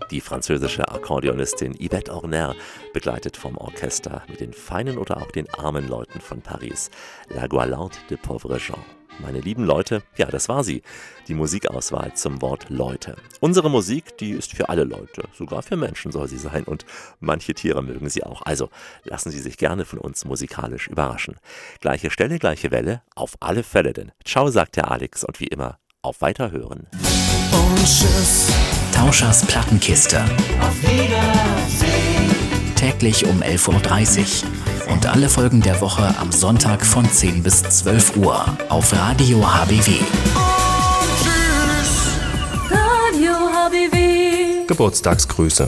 Die französische Akkordeonistin Yvette Horner, begleitet vom Orchester mit den feinen oder auch den armen Leuten von Paris. La Galante de Pauvre Gens. Meine lieben Leute, ja, das war sie, die Musikauswahl zum Wort Leute. Unsere Musik, die ist für alle Leute, sogar für Menschen soll sie sein und manche Tiere mögen sie auch. Also lassen Sie sich gerne von uns musikalisch überraschen. Gleiche Stelle, gleiche Welle, auf alle Fälle denn. Ciao, sagt der Alex und wie immer, auf Weiterhören. Und tschüss. Tauschers Plattenkiste. Auf Wiedersehen. Täglich um 11.30 Uhr. Und alle Folgen der Woche am Sonntag von 10 bis 12 Uhr auf Radio HBW. Und tschüss. Radio HBW. Geburtstagsgrüße.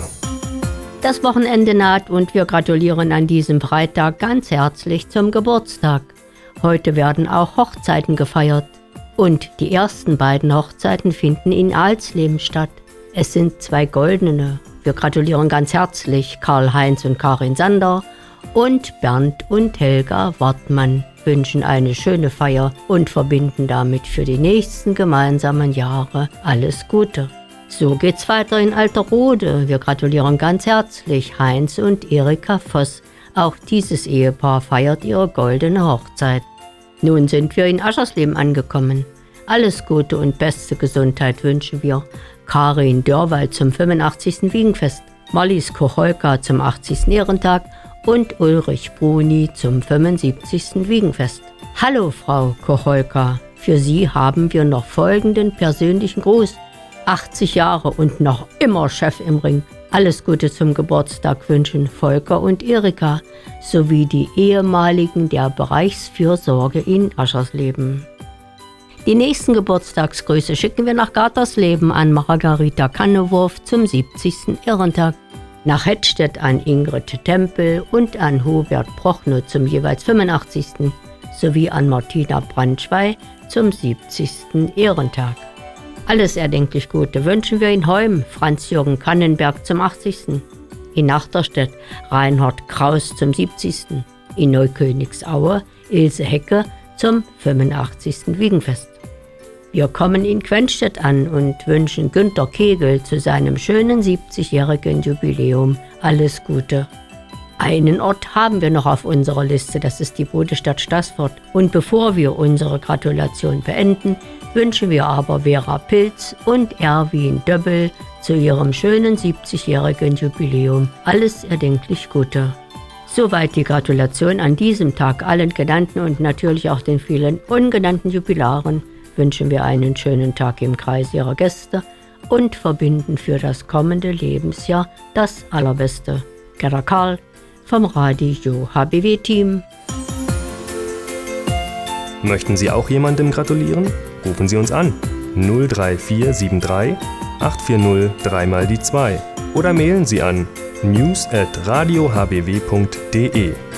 Das Wochenende naht und wir gratulieren an diesem Freitag ganz herzlich zum Geburtstag. Heute werden auch Hochzeiten gefeiert. Und die ersten beiden Hochzeiten finden in Alsleben statt. Es sind 2 goldene. Wir gratulieren ganz herzlich Karl-Heinz und Karin Sander. Und Bernd und Helga Wortmann wünschen eine schöne Feier und verbinden damit für die nächsten gemeinsamen Jahre alles Gute. So geht's weiter in Alterode. Wir gratulieren ganz herzlich Heinz und Erika Voss. Auch dieses Ehepaar feiert ihre goldene Hochzeit. Nun sind wir in Aschersleben angekommen. Alles Gute und beste Gesundheit wünschen wir Karin Dörwald zum 85. Wiegenfest, Marlies Kocholka zum 80. Ehrentag und Ulrich Bruni zum 75. Wiegenfest. Hallo Frau Kocholka, für Sie haben wir noch folgenden persönlichen Gruß. 80 Jahre und noch immer Chef im Ring. Alles Gute zum Geburtstag wünschen Volker und Erika sowie die ehemaligen der Bereichsfürsorge in Aschersleben. Die nächsten Geburtstagsgrüße schicken wir nach Gartersleben an Margarita Kannewurf zum 70. Ehrentag, nach Hettstedt an Ingrid Tempel und an Hubert Prochnow zum jeweils 85. sowie an Martina Brandschwey zum 70. Ehrentag. Alles erdenklich Gute wünschen wir in Heum Franz-Jürgen Kannenberg zum 80. In Nachterstedt Reinhard Kraus zum 70. In Neukönigsauer Ilse Hecke zum 85. Wiegenfest. Wir kommen in Quenstedt an und wünschen Günter Kegel zu seinem schönen 70-jährigen Jubiläum alles Gute. Einen Ort haben wir noch auf unserer Liste, das ist die Bodestadt Staßfurt. Und bevor wir unsere Gratulation beenden, wünschen wir aber Vera Pilz und Erwin Döbbel zu ihrem schönen 70-jährigen Jubiläum alles erdenklich Gute. Soweit die Gratulation an diesem Tag allen Genannten und natürlich auch den vielen ungenannten Jubilaren. Wünschen wir einen schönen Tag im Kreis Ihrer Gäste und verbinden für das kommende Lebensjahr das Allerbeste. Gerda Karl vom Radio HBW-Team. Möchten Sie auch jemandem gratulieren? Rufen Sie uns an 03473 840 3 mal die 2 oder mailen Sie an news@radiohbw.de.